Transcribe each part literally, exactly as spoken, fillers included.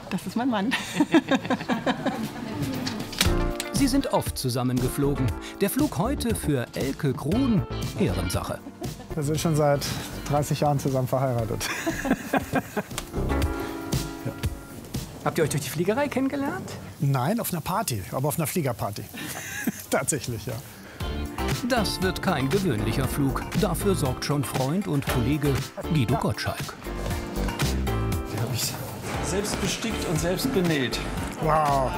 das ist mein Mann. Sie sind oft zusammengeflogen. Der Flug heute für Elke Grun Ehrensache. Wir sind schon seit dreißig Jahren zusammen verheiratet. Ja. Habt ihr euch durch die Fliegerei kennengelernt? Nein, auf einer Party, aber auf einer Fliegerparty. Tatsächlich, ja. Das wird kein gewöhnlicher Flug. Dafür sorgt schon Freund und Kollege Guido Gottschalk. Die habe ich selbst bestickt und selbst benäht. Wow.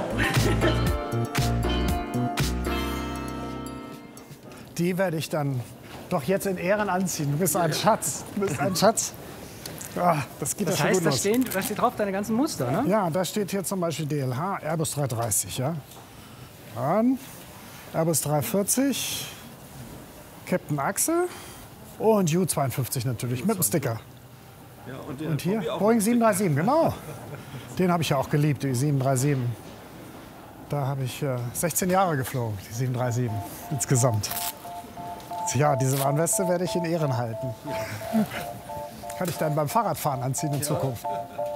Die werde ich dann doch jetzt in Ehren anziehen. Du bist ein Schatz. Du bist ein Schatz. Ah, das geht das ja schon heißt, gut da los. stehen, da steht drauf deine ganzen Muster, ne? Ja, da steht hier zum Beispiel D L H, Airbus dreihundertdreißig, ja. Dann Airbus dreihundertvierzig, Captain Axel und U zweiundfünfzig natürlich mit dem Sticker. Ja, und, und hier Boeing sieben drei sieben, genau. Den habe ich ja auch geliebt, die sieben drei sieben. Da habe ich äh, sechzehn Jahre geflogen, die sieben drei sieben insgesamt. Ja, diese Warnweste werde ich in Ehren halten. Kann ich dann beim Fahrradfahren anziehen in Zukunft.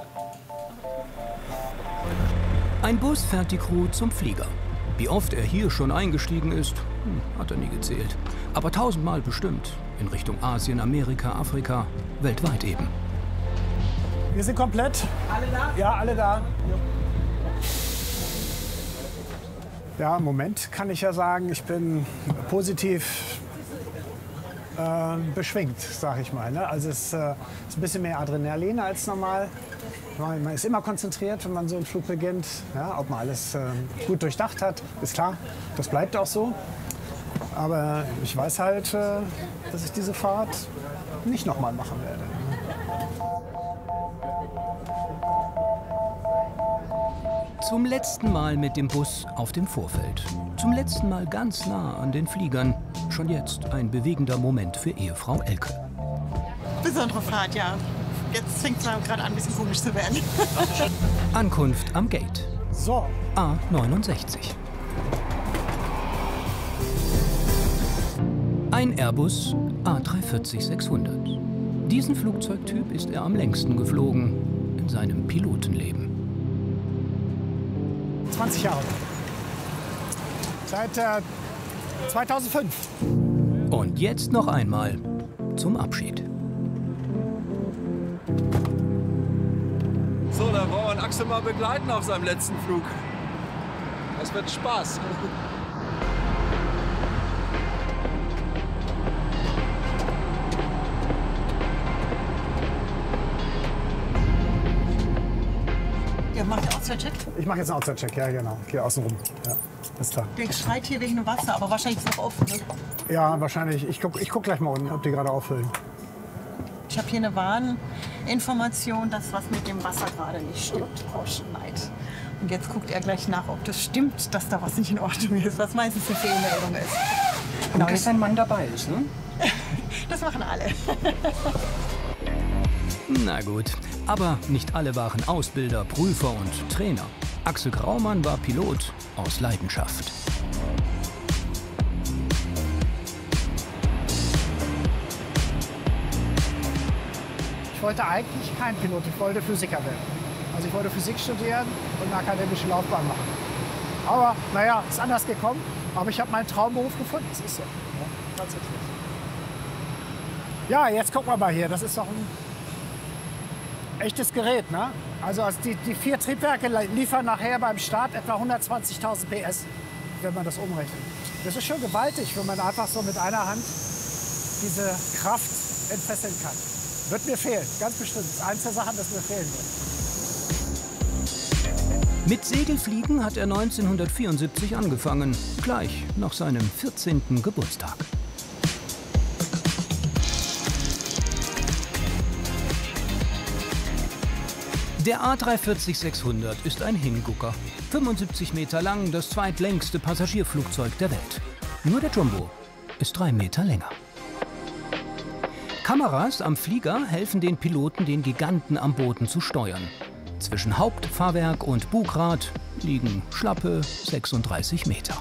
Ein Bus fährt die Crew zum Flieger. Wie oft er hier schon eingestiegen ist, hm, hat er nie gezählt. Aber tausendmal bestimmt. In Richtung Asien, Amerika, Afrika, weltweit eben. Wir sind komplett. Alle da? Ja, alle da. Ja, im Moment kann ich ja sagen, ich bin positiv äh, beschwingt, sag ich mal. Ne? Also es äh, ist ein bisschen mehr Adrenalin als normal. Man ist immer konzentriert, wenn man so einen Flug beginnt. Ja, ob man alles äh, gut durchdacht hat, ist klar. Das bleibt auch so. Aber ich weiß halt, äh, dass ich diese Fahrt nicht nochmal machen werde. Zum letzten Mal mit dem Bus auf dem Vorfeld. Zum letzten Mal ganz nah an den Fliegern. Schon jetzt ein bewegender Moment für Ehefrau Elke. Besondere Fahrt, ja. Jetzt fängt es gerade an, ein bisschen komisch zu werden. Ankunft am Gate. So. A neunundsechzig. Ein Airbus A drei vierzig sechshundert. Diesen Flugzeugtyp ist er am längsten geflogen in seinem Pilotenleben. zwanzig Jahre. Seit äh, zweitausendfünf. Und jetzt noch einmal zum Abschied. So, da wollen wir Axel mal begleiten auf seinem letzten Flug. Das wird Spaß. Ja, macht der Outside-Check? Ich mache jetzt einen Outside-Check, ja genau. Hier außen rum. Ja, ist klar. Der schreit hier wegen dem Wasser, aber wahrscheinlich ist es noch offen. Ne? Ja, wahrscheinlich. Ich guck, ich guck gleich mal unten, ob die gerade auffüllen. Ich habe hier eine Warninformation, dass was mit dem Wasser gerade nicht stimmt. Oh, Schneid. Und jetzt guckt er gleich nach, ob das stimmt, dass da was nicht in Ordnung ist, was meistens eine Fehlmeldung ist. Genau, dass ein Mann dabei ist, ne? Das machen alle. Na gut, aber nicht alle waren Ausbilder, Prüfer und Trainer. Axel Graumann war Pilot aus Leidenschaft. Ich wollte eigentlich kein Pilot, ich wollte Physiker werden. Also ich wollte Physik studieren und eine akademische Laufbahn machen. Aber naja, ist anders gekommen. Aber ich habe meinen Traumberuf gefunden. Das ist so. Ja, tatsächlich. Ja, jetzt gucken wir mal hier. Das ist doch ein echtes Gerät, ne? Also die, die vier Triebwerke liefern nachher beim Start etwa hundertzwanzigtausend P S, wenn man das umrechnet. Das ist schon gewaltig, wenn man einfach so mit einer Hand diese Kraft entfesseln kann. Wird mir fehlen, ganz bestimmt. Das ist eins der Sachen, das mir fehlen wird. Mit Segelfliegen hat er neunzehnhundertvierundsiebzig angefangen, gleich nach seinem vierzehnten Geburtstag. Der A drei vierzig sechshundert ist ein Hingucker. fünfundsiebzig Meter lang, das zweitlängste Passagierflugzeug der Welt. Nur der Jumbo ist drei Meter länger. Kameras am Flieger helfen den Piloten, den Giganten am Boden zu steuern. Zwischen Hauptfahrwerk und Bugrad liegen schlappe sechsunddreißig Meter.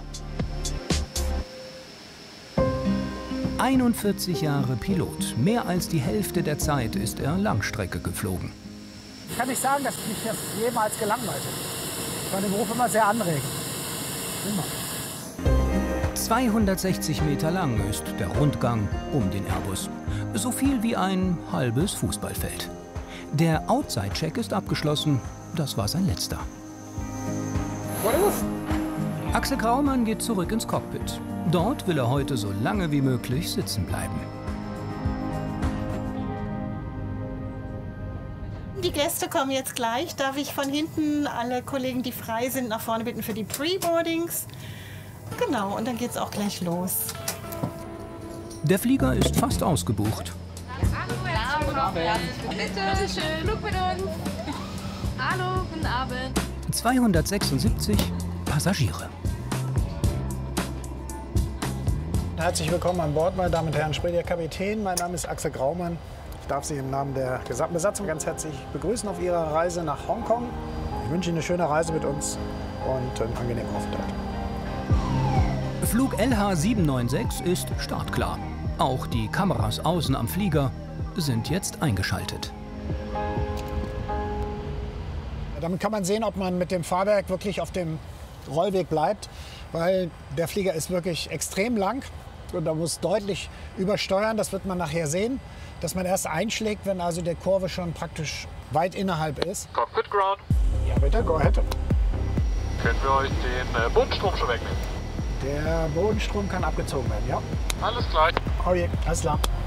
einundvierzig Jahre Pilot. Mehr als die Hälfte der Zeit ist er Langstrecke geflogen. Ich kann nicht sagen, dass mich das jemals gelangweilt hat. Ich fand den Beruf immer sehr anregend. Immer. zweihundertsechzig Meter lang ist der Rundgang um den Airbus. So viel wie ein halbes Fußballfeld. Der Outside-Check ist abgeschlossen. Das war sein letzter. Wo ist es? Axel Graumann geht zurück ins Cockpit. Dort will er heute so lange wie möglich sitzen bleiben. Die Gäste kommen jetzt gleich. Darf ich von hinten alle Kollegen, die frei sind, nach vorne bitten für die Pre-Boardings? Genau, und dann geht's auch gleich los. Der Flieger ist fast ausgebucht. Bitte schön. Flug mit uns. Hallo, guten Abend. zweihundertsechsundsiebzig Passagiere. Herzlich willkommen an Bord, meine Damen und Herren. Spricht der Kapitän. Mein Name ist Axel Graumann. Ich darf Sie im Namen der gesamten Besatzung ganz herzlich begrüßen auf Ihrer Reise nach Hongkong. Ich wünsche Ihnen eine schöne Reise mit uns und einen angenehmen Aufenthalt. Flug L H sieben neun sechs ist startklar. Auch die Kameras außen am Flieger sind jetzt eingeschaltet. Damit kann man sehen, ob man mit dem Fahrwerk wirklich auf dem Rollweg bleibt, weil der Flieger ist wirklich extrem lang und da muss deutlich übersteuern. Das wird man nachher sehen, dass man erst einschlägt, wenn also der Kurve schon praktisch weit innerhalb ist. Cockpit Ground. Ja bitte, go ahead. Können wir euch den äh, Bodenstrom schon wegnehmen? Der Bodenstrom kann abgezogen werden, ja. Alles klar. Oh je, alles klar.